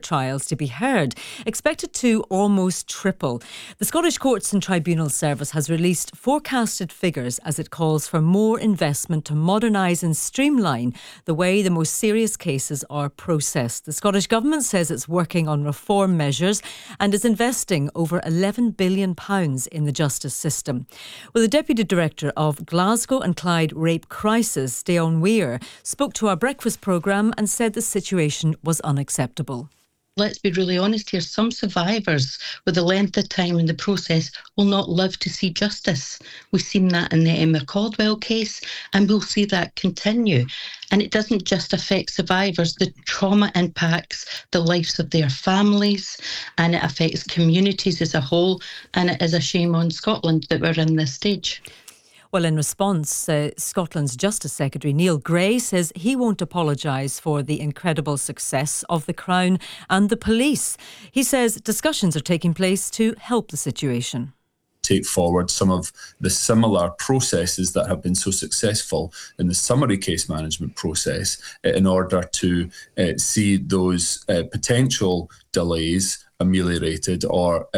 trials to be heard, expected to almost triple. The Scottish Courts and Tribunal Service has released forecasted figures as it calls for more investment to modernise and streamline the way the most serious cases are processed. The Scottish Government says it's working on reform measures and is investing over £11 billion in the justice system. Well, the Deputy Director of Glasgow and Clyde Rape Crisis, Deon Weir, spoke to our breakfast programme and said the situation was unacceptable. Let's be really honest here. Some survivors, with the length of time in the process, will not live to see justice. We've seen that in the Emma Caldwell case, and we'll see that continue. And it doesn't just affect survivors. The trauma impacts the lives of their families, and it affects communities as a whole. And it is a shame on Scotland that we're in this stage. Well, in response, Scotland's Justice Secretary Neil Gray says he won't apologise for the incredible success of the Crown and the police. He says discussions are taking place to help the situation. Take forward some of the similar processes that have been so successful in the summary case management process in order to see those potential delays ameliorated or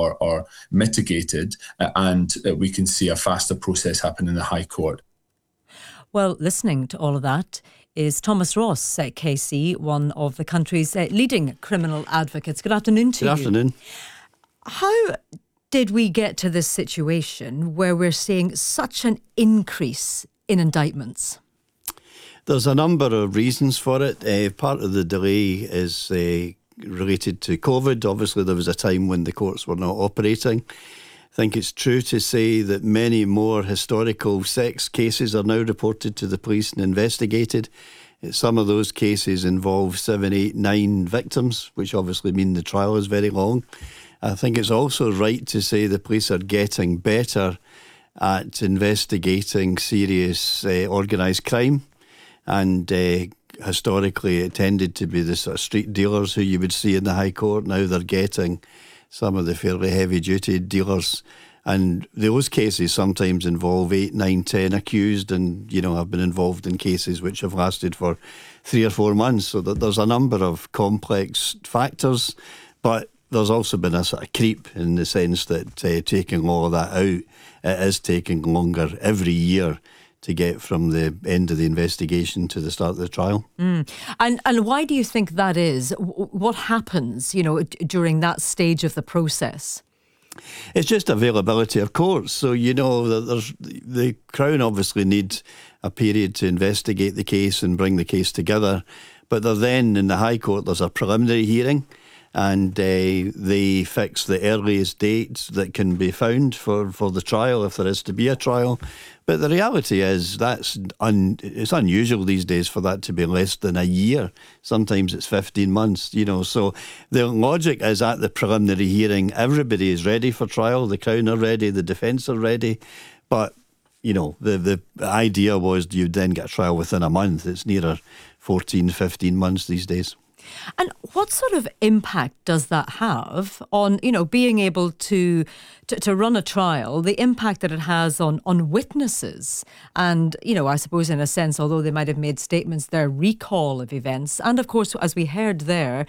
mitigated, and we can see a faster process happen in the High Court. Well, listening to all of that is Thomas Ross, KC, one of the country's leading criminal advocates. Good afternoon to you. Good afternoon. How did we get to this situation where we're seeing such an increase in indictments? There's a number of reasons for it. Part of the delay is related to COVID. Obviously, there was a time when the courts were not operating. I think it's true to say that many more historical sex cases are now reported to the police and investigated. Some of those cases involve 7, 8, 9 victims, which obviously mean the trial is very long. I think it's also right to say the police are getting better at investigating serious organised crime, and historically it tended to be the sort of street dealers who you would see in the High Court. Now they're getting some of the fairly heavy-duty dealers, and those cases sometimes involve 8, 9, 10 accused, and have been involved in cases which have lasted for 3 or 4 months. So that there's a number of complex factors, but there's also been a sort of creep in the sense that taking all of that out, it is taking longer every year to get from the end of the investigation to the start of the trial. And why do you think that is? What happens, during that stage of the process? It's just availability of courts. So, that the Crown obviously needs a period to investigate the case and bring the case together. But then in the High Court, there's a preliminary hearing, and they fix the earliest dates that can be found for the trial, if there is to be a trial. But the reality is it's unusual these days for that to be less than a year. Sometimes it's 15 months, So the logic is at the preliminary hearing, everybody is ready for trial. The Crown are ready, the defence are ready. But, the idea was you'd then get a trial within a month. It's nearer 14, 15 months these days. And what sort of impact does that have on, being able to run a trial, the impact that it has on witnesses and, I suppose in a sense, although they might have made statements, their recall of events, and of course, as we heard there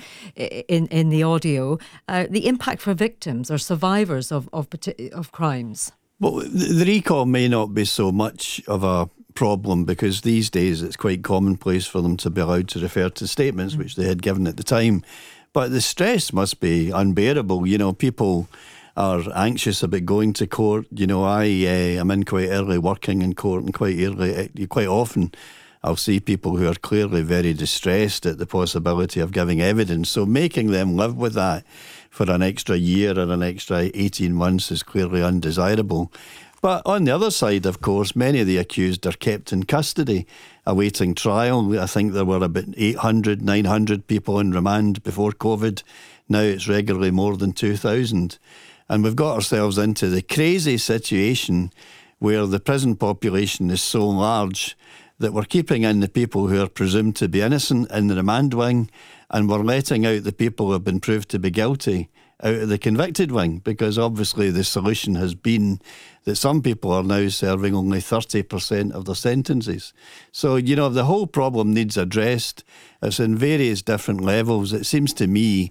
in the audio, the impact for victims or survivors of crimes? Well, the recall may not be so much of a problem because these days it's quite commonplace for them to be allowed to refer to statements which they had given at the time. But the stress must be unbearable. People are anxious about going to court. I am in quite early working in court, and quite often I'll see people who are clearly very distressed at the possibility of giving evidence. So making them live with that for an extra year or an extra 18 months is clearly undesirable. But on the other side, of course, many of the accused are kept in custody awaiting trial. I think there were about 800, 900 people in remand before COVID. Now it's regularly more than 2,000. And we've got ourselves into the crazy situation where the prison population is so large that we're keeping in the people who are presumed to be innocent in the remand wing, and we're letting out the people who have been proved to be guilty out of the convicted wing, because obviously the solution has been that some people are now serving only 30% of their sentences. So, the whole problem needs addressed. It's in various different levels. It seems to me